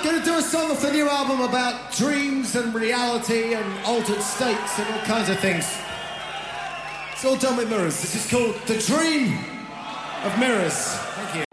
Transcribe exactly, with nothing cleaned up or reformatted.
Gonna do a song off the new album about dreams and reality and altered states and all kinds of things. It's all done with mirrors. This is called The Dream of Mirrors. Thank you.